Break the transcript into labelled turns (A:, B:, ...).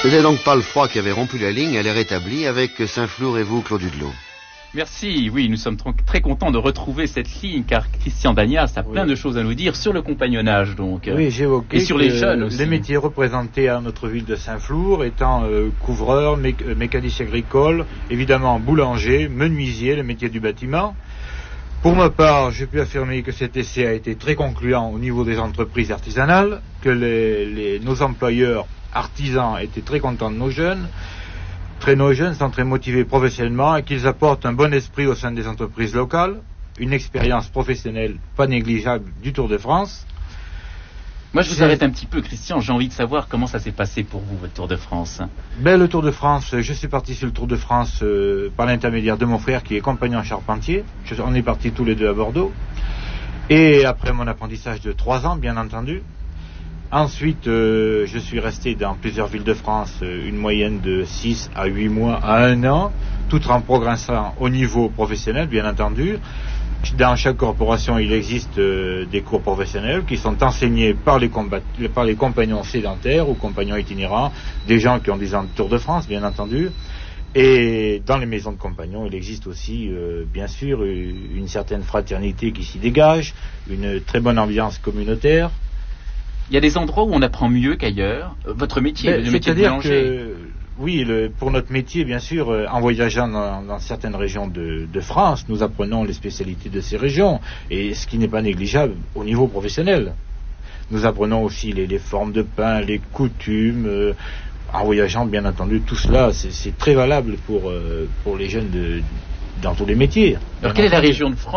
A: Ce n'était donc pas le froid qui avait rompu la ligne, elle est rétablie avec Saint-Flour et vous, Claude Hudelot.
B: Merci, oui, nous sommes très contents de retrouver cette ligne car Christian Dagnas a plein de choses à nous dire sur le compagnonnage donc.
C: Oui, j'évoquais
B: et sur les jeunes aussi.
C: Les métiers représentés à notre ville de Saint-Flour étant couvreur, mécanicien agricole, évidemment boulanger, menuisier, les métiers du bâtiment. Pour ma part, je peux affirmer que cet essai a été très concluant au niveau des entreprises artisanales, que nos employeurs artisans étaient très contents de nos jeunes. Nos jeunes sont très motivés professionnellement et qu'ils apportent un bon esprit au sein des entreprises locales, une expérience professionnelle pas négligeable du Tour de France.
B: Moi je vous arrête un petit peu Christian, j'ai envie de savoir comment ça s'est passé pour vous votre Tour de France.
C: Le Tour de France, je suis parti sur le Tour de France par l'intermédiaire de mon frère qui est compagnon charpentier. On est partis tous les deux à Bordeaux. Et après mon apprentissage de 3 ans bien entendu. Ensuite, je suis resté dans plusieurs villes de France, une moyenne de 6 à 8 mois à 1 an, tout en progressant au niveau professionnel, bien entendu. Dans chaque corporation, il existe des cours professionnels qui sont enseignés par les compagnons sédentaires ou compagnons itinérants, des gens qui ont 10 ans de Tour de France, bien entendu. Et dans les maisons de compagnons, il existe aussi, bien sûr, une certaine fraternité qui s'y dégage, une très bonne ambiance communautaire.
B: Il y a des endroits où on apprend mieux qu'ailleurs. Votre métier, le métier de boulanger.
C: Oui, pour notre métier, bien sûr, en voyageant dans certaines régions de France, nous apprenons les spécialités de ces régions, et ce qui n'est pas négligeable au niveau professionnel. Nous apprenons aussi les formes de pain, les coutumes, en voyageant, bien entendu, tout cela, c'est très valable pour les jeunes dans tous les métiers.
B: Alors, quelle est la région de France